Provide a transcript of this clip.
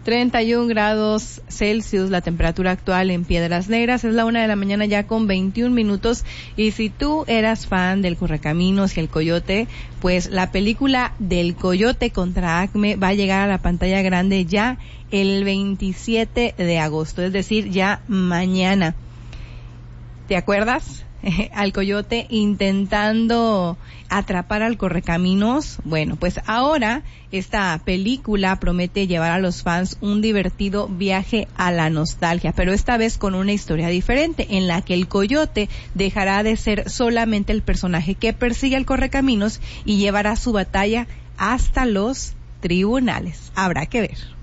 31 grados Celsius, la temperatura actual en Piedras Negras. Es la 1 de la mañana ya con 21 minutos. Y si tú eras fan del Correcaminos y el Coyote, pues la película del Coyote contra Acme va a llegar a la pantalla grande ya el 27 de agosto, es decir, ya mañana. ¿Te acuerdas? Al Coyote intentando atrapar al Correcaminos. Bueno, pues ahora esta película promete llevar a los fans un divertido viaje a la nostalgia, pero esta vez con una historia diferente, en la que el Coyote dejará de ser solamente el personaje que persigue al Correcaminos y llevará su batalla hasta los tribunales. Habrá que ver.